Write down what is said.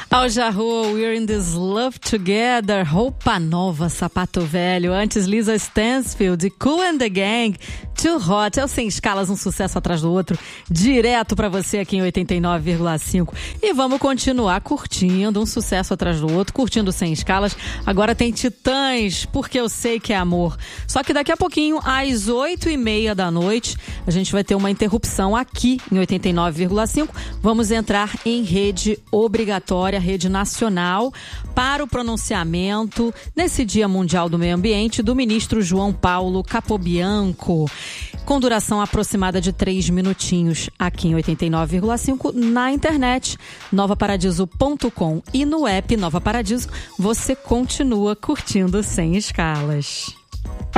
Al Jarreau, We're in this love together. Roupa nova, sapato velho. Antes, Lisa Stansfield e Kool and the Gang. Too Hot. É o Sem Escalas, um sucesso atrás do outro. Direto pra você aqui em 89,5. E vamos continuar curtindo um sucesso atrás do outro. Curtindo Sem Escalas. Agora tem Titãs, Porque Eu Sei Que É Amor. Só que daqui a pouquinho, às 8h30 da noite, a gente vai ter uma interrupção aqui em 89,5. Vamos entrar em rede obrigatória, rede nacional, para o pronunciamento nesse Dia Mundial do Meio Ambiente do ministro João Paulo Capobianco, com duração aproximada de 3 minutinhos aqui em 89,5 na internet, novaparadiso.com, e no app Nova Paradiso você continua curtindo Sem Escalas.